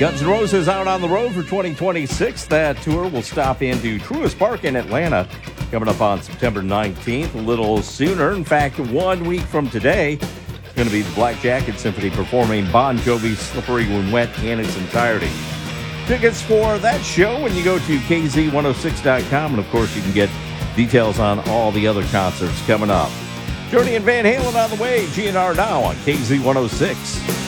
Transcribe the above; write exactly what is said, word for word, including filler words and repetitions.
Guns N' Roses out on the road for twenty twenty-six. That tour will stop into Truist Park in Atlanta coming up on September nineteenth, a little sooner. In fact, one week from today, it's going to be the Black Jacket Symphony performing Bon Jovi's Slippery When Wet in its entirety. Tickets for that show when you go to K Z one oh six dot com, and of course you can get details on all the other concerts coming up. Journey and Van Halen on the way. G N R now on K Z one oh six.